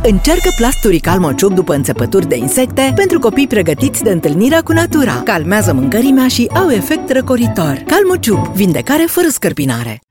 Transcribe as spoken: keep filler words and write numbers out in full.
Încearcă plasturii Calmociuc după înțepături de insecte pentru copii pregătiți de întâlnirea cu natura. Calmează mâncărimea și au efect răcoritor. Calmociuc, vindecare fără scărpinare.